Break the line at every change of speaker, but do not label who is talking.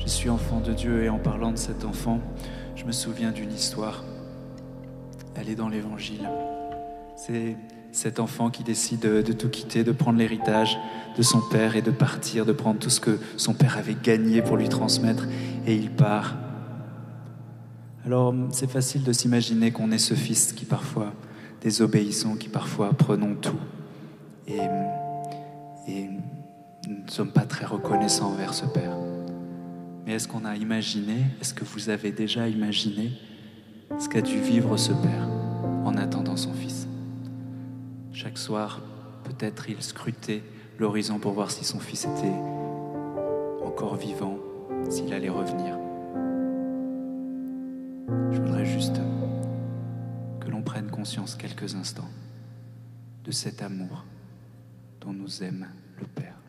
Je suis enfant de Dieu et en parlant de cet enfant, je me souviens d'une histoire. Elle est dans l'Évangile. C'est cet enfant qui décide de tout quitter, de prendre l'héritage de son père et de partir, de prendre tout ce que son père avait gagné pour lui transmettre, et il part. Alors, c'est facile de s'imaginer qu'on est ce fils qui parfois désobéissons, qui parfois prenons tout. Et nous ne sommes pas très reconnaissants envers ce père. Mais est-ce qu'on a imaginé, est-ce que vous avez déjà imaginé ce qu'a dû vivre ce père en attendant son fils? Chaque soir, peut-être il scrutait l'horizon pour voir si son fils était encore vivant, s'il allait revenir. Je voudrais juste que l'on prenne conscience quelques instants de cet amour dont nous aime le Père.